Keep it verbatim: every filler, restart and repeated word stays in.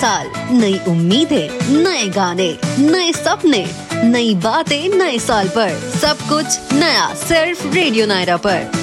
साल, नई उम्मीदें, नए गाने, नए सपने, नई बातें नए साल पर, सब कुछ नया सिर्फ रेडियो नायरा पर।